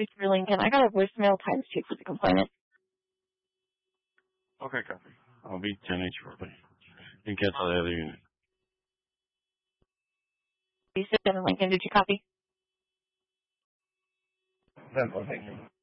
Christopher Lincoln. I got a voicemail times 2 for the complainant. Okay, copy. I'll be 10-8 shortly. You can cancel the other unit. 7 Lincoln, did you copy? 10-4, thank you.